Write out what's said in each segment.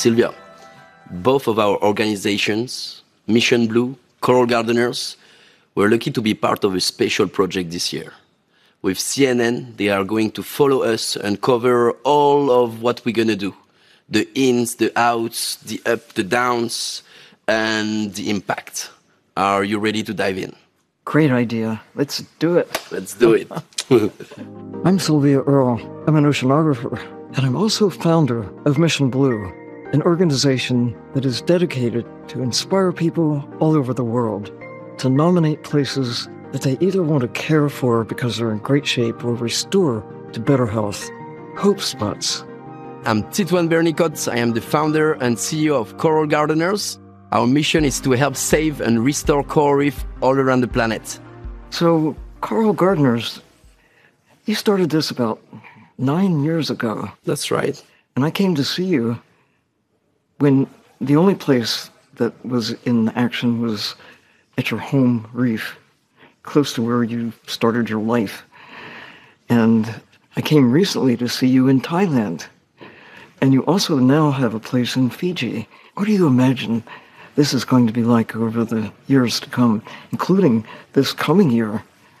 Sylvia, both of our organizations, Mission Blue, Coral Gardeners, we're lucky to be part of a special project this year. With CNN, they are going to follow us and cover all of what we're going to do. The ins, the outs, the up, the downs, and the impact. Are you ready to dive in? Great idea. Let's do it. Let's do it. I'm Sylvia Earle. I'm an oceanographer, and I'm also founder of Mission Blue, an organization that is dedicated to inspire people all over the world to nominate places that they either want to care for because they're in great shape or restore to better health. Hope spots. I'm Titouan Bernicot. I am the founder and CEO of Coral Gardeners. Our mission is to help save and restore coral reef all around the planet. So, Coral Gardeners, you started this about 9 years ago. That's right. And I came to see you when the only place that was in action was at your home reef, close to where you started your life. And I came recently to see you in Thailand. And you also now have a place in Fiji. What do you imagine this is going to be like over the years to come, including this coming year?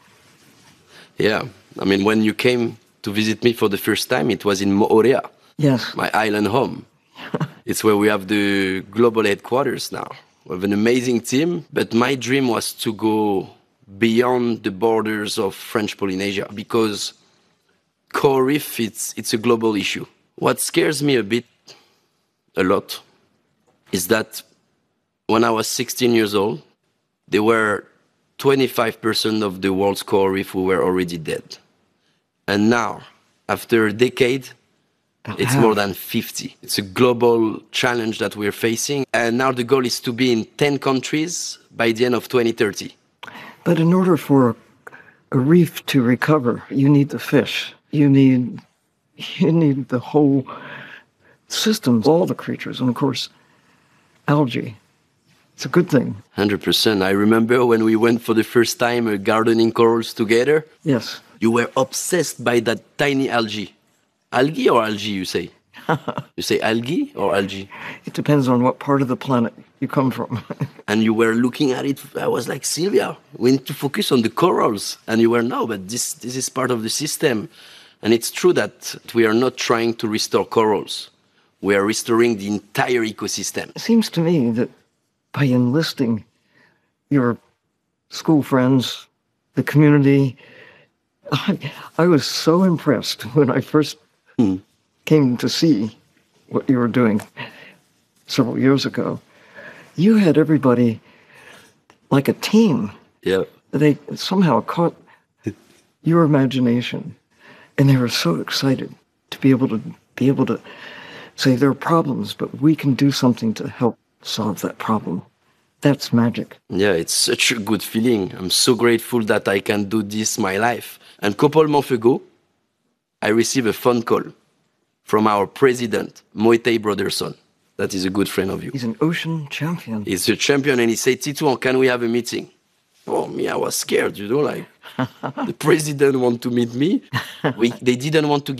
Yeah. I mean, when you came to visit me for the first time, it was in Moorea. Yes. My island home. It's where we have the global headquarters now. We have an amazing team, but my dream was to go beyond the borders of French Polynesia because coral reef, it's a global issue. What scares me a lot, is that when I was 16 years old, there were 25% of the world's coral reef who were already dead. And now, after a decade, it's more than 50. It's a global challenge that we're facing. And now the goal is to be in 10 countries by the end of 2030. But in order for a reef to recover, you need the fish. You need the whole systems, all the creatures, and of course, algae. It's a good thing. 100%. I remember when we went for the first time gardening corals together. Yes. You were obsessed by that tiny algae. Algae or algae, you say? You say algae or algae? It depends on what part of the planet you come from. And you were looking at it. I was like, Sylvia, we need to focus on the corals. And you were, no, but this is part of the system. And it's true that we are not trying to restore corals. We are restoring the entire ecosystem. It seems to me that by enlisting your school friends, the community, I was so impressed when I first came to see what you were doing several years ago. You had everybody like a team. Yeah. They somehow caught your imagination, and they were so excited to be able to say there are problems, but we can do something to help solve that problem. That's magic. Yeah, it's such a good feeling. I'm so grateful that I can do this my life. And a couple months ago, I received a phone call from our president, Moitei Broderson. That is a good friend of you. He's an ocean champion. He's a champion, and he said, Titouan, can we have a meeting? Oh, me, I was scared, like, the president want to meet me. They didn't want to